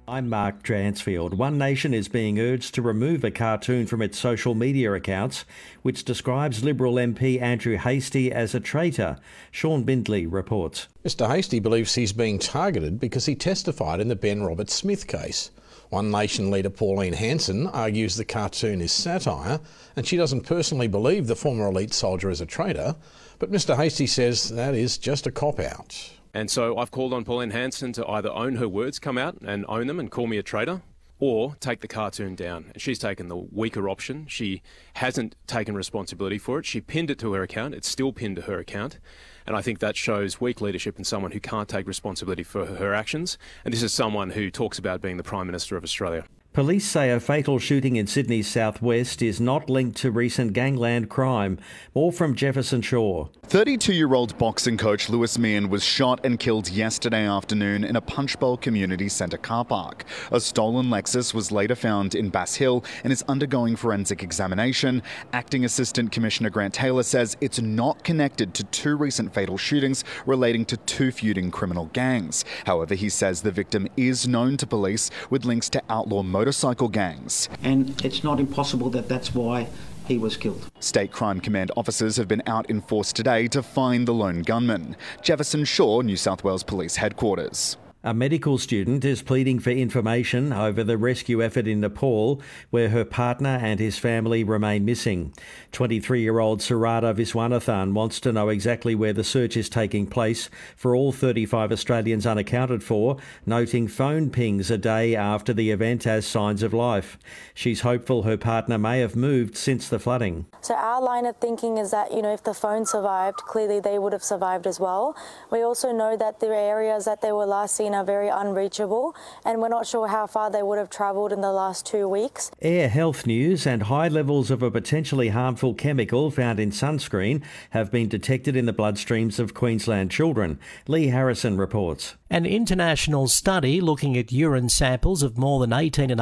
I'm Mark Dransfield. One Nation is being urged to remove a cartoon from its social media accounts, which describes Liberal MP Andrew Hastie as a traitor. Sean Bindley reports. Mr Hastie believes he's being targeted because he testified in the Ben Roberts-Smith case. One Nation leader Pauline Hanson argues the cartoon is satire and she doesn't personally believe the former elite soldier is a traitor, but Mr Hastie says that is just a cop-out. And so I've called on Pauline Hanson to either own her words, come out and own them and call me a traitor, or take the cartoon down. She's taken the weaker option. She hasn't taken responsibility for it. She pinned it to her account. It's still pinned to her account. And I think that shows weak leadership in someone who can't take responsibility for her actions. And this is someone who talks about being the Prime Minister of Australia. Police say a fatal shooting in Sydney's southwest is not linked to recent gangland crime. More from Jefferson Shaw. 32-year-old boxing coach Lewis Meehan was shot and killed yesterday afternoon in a Punchbowl Community Centre car park. A stolen Lexus was later found in Bass Hill and is undergoing forensic examination. Acting Assistant Commissioner Grant Taylor says it's not connected to two recent fatal shootings relating to two feuding criminal gangs. However, he says the victim is known to police with links to outlaw motorcycle gangs. And it's not impossible that that's why he was killed. State Crime Command officers have been out in force today to find the lone gunman. Jefferson Shaw, New South Wales Police Headquarters. A medical student is pleading for information over the rescue effort in Nepal, where her partner and his family remain missing. 23-year-old Sarada Viswanathan wants to know exactly where the search is taking place for all 35 Australians unaccounted for, noting phone pings a day after the event as signs of life. She's hopeful her partner may have moved since the flooding. So our line of thinking is that, if the phone survived, clearly they would have survived as well. We also know that the areas that they were last seen are very unreachable, and we're not sure how far they would have travelled in the last 2 weeks. Air health news and high levels of a potentially harmful chemical found in sunscreen have been detected in the bloodstreams of Queensland children. Lee Harrison reports. An international study looking at urine samples of more than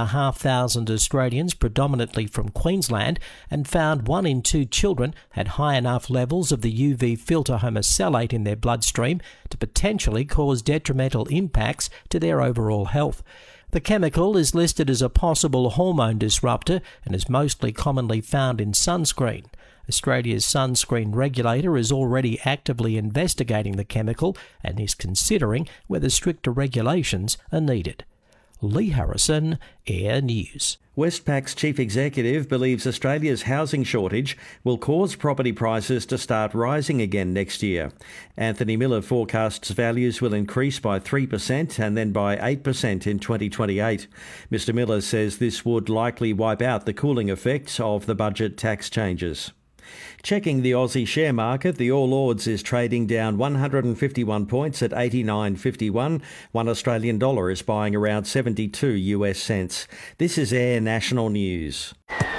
18,500 Australians, predominantly from Queensland, and found 1 in 2 children had high enough levels of the UV filter homosalate in their bloodstream to potentially cause detrimental impacts to their overall health. The chemical is listed as a possible hormone disruptor and is mostly commonly found in sunscreen. Australia's sunscreen regulator is already actively investigating the chemical and is considering whether stricter regulations are needed. Lee Harrison, Air News. Westpac's chief executive believes Australia's housing shortage will cause property prices to start rising again next year. Anthony Miller forecasts values will increase by 3% and then by 8% in 2028. Mr Miller says this would likely wipe out the cooling effects of the budget tax changes. Checking the Aussie share market, the All Ords is trading down 151 points at 89.51. $1 Australian dollar is buying around 72 US cents. This is Air National News.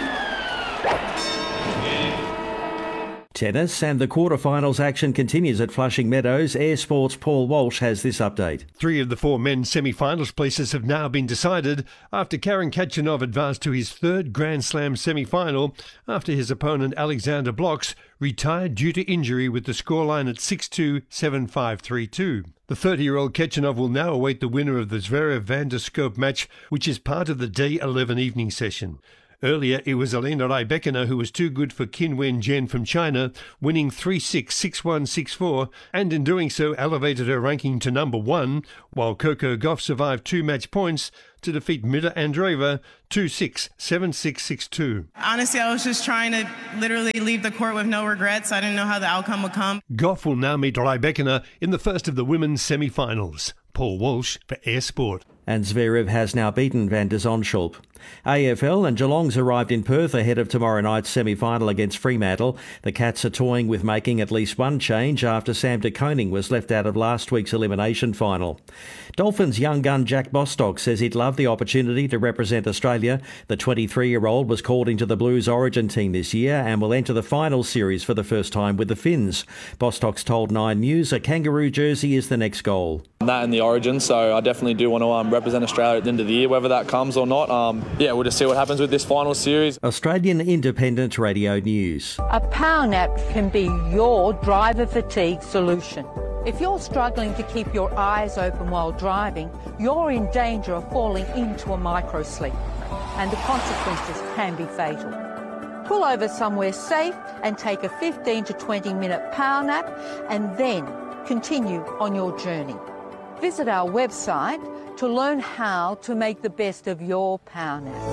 Tennis and the quarterfinals action continues at Flushing Meadows. Air Sports' Paul Walsh has this update. 3 of the 4 men's semi-finals places have now been decided after Karen Khachanov advanced to his 3rd Grand Slam semi-final after his opponent Alexander Blocks retired due to injury with the scoreline at 6-2, 7-5, 3-2. The 30-year-old Khachanov will now await the winner of the Zverev-Van der Scope match, which is part of the Day 11 evening session. Earlier, it was Elena Rybakina who was too good for Qin Wen-Jen from China, winning 3-6, 6-1, 6-4, and in doing so elevated her ranking to number 1, while Coco Gauff survived 2 match points to defeat Mida Andreeva 2-6, 7-6, 6-2. Honestly, I was just trying to literally leave the court with no regrets. I didn't know how the outcome would come. Gauff will now meet Rybakina in the first of the women's semi-finals. Paul Walsh for Air Sport. And Zverev has now beaten Van der Zandschulp. AFL and Geelong's arrived in Perth ahead of tomorrow night's semi-final against Fremantle. The Cats are toying with making at least one change after Sam de Koning was left out of last week's elimination final. Dolphins young gun Jack Bostock says he'd love the opportunity to represent Australia. The 23-year-old was called into the Blues origin team this year and will enter the final series for the first time with the Finns. Bostock's told Nine News a kangaroo jersey is the next goal. That in the origin, so I definitely do want to represent Australia at the end of the year, whether that comes or not. We'll just see what happens with this final series. Australian Independent Radio News. A power nap can be your driver fatigue solution. If you're struggling to keep your eyes open while driving, you're in danger of falling into a microsleep, and the consequences can be fatal. Pull over somewhere safe and take a 15 to 20 minute power nap and then continue on your journey. Visit our website to learn how to make the best of your power nap.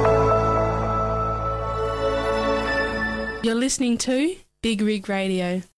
You're listening to Big Rig Radio.